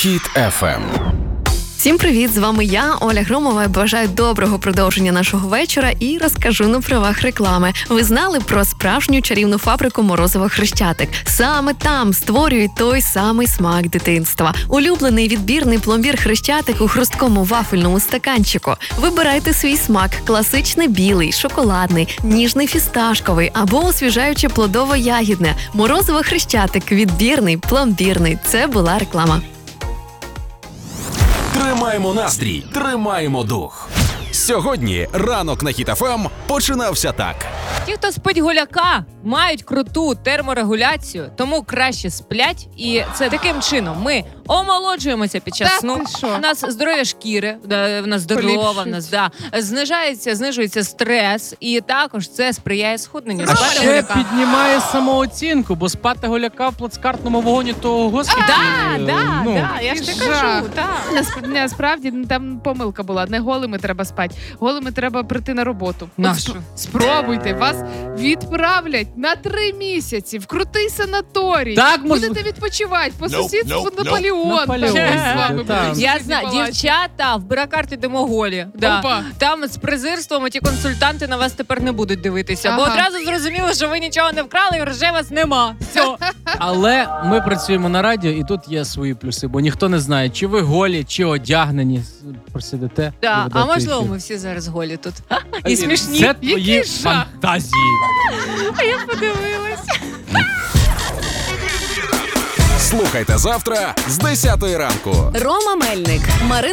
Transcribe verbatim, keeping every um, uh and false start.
Хіт еф ем. Всім привіт, з вами я, Оля Громова. Бажаю доброго продовження нашого вечора і розкажу на правах реклами. Ви знали про справжню чарівну фабрику морозива «Хрещатик»? Саме там створюють той самий смак дитинства. Улюблений відбірний пломбір «Хрещатик» у хрусткому вафельному стаканчику. Вибирайте свій смак – класичний білий, шоколадний, ніжний фісташковий або освіжаюче плодово-ягідне. Морозиво «Хрещатик» – відбірний, пломбірний. Це була реклама. Тримаємо настрій, тримаємо дух. Сьогодні ранок на Хіт еф ем починався так. Ті, хто спить гуляка, мають круту терморегуляцію, тому краще сплять. І це таким чином ми омолоджуємося під час Та сну. ти що? У нас здоров'я шкіри, в нас здорова, в нас да, знижається, знижується стрес, і також це сприяє схудненню. А Спати ще гуляка. піднімає самооцінку, бо спати гуляка в плацкартному вогоні, то господи. Да, е, да, ну, да, я ж ти Жах. кажу, так. Насп- Насправді ну, там помилка була. Не голими треба спати. Голими треба прийти на роботу. От Нащо? сп- Спробуйте. Вас відправлять на три місяці в крутий санаторій. Так, мож- Будете відпочивати по сусідству nope, nope. Наполеон. Наполеон, Там ми з вами так. будемо Я сидіти знаю, балакати. дівчата в Бракарті Демоголі. Да. Опа. Там з презирством ті консультанти на вас тепер не будуть дивитися, бо Ага. одразу зрозуміло, що ви нічого не вкрали і грошей у вас нема. Все. Але ми працюємо на радіо, і тут є свої плюси, бо ніхто не знає, чи ви голі, чи одягнені. Просидите. і Да. ведете А можливо, ефір. ми всі зараз голі тут. І смішні. Це твої Який жах. фантазії. Я подивилась. Слухайте завтра з десятої ранку. Рома Мельник, Марина